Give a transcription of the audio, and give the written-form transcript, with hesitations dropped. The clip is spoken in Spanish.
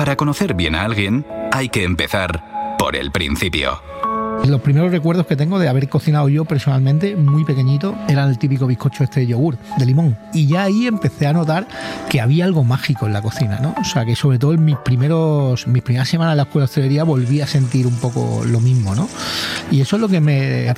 Para conocer bien a alguien, hay que empezar por el principio. Los primeros recuerdos que tengo de haber cocinado yo personalmente, muy pequeñito, era el típico bizcocho de yogur, de limón. Y ya ahí empecé a notar que había algo mágico en la cocina, ¿no? O sea, que sobre todo en mis primeras semanas en la escuela de hostelería volví a sentir un poco lo mismo, ¿no? Y eso es lo que me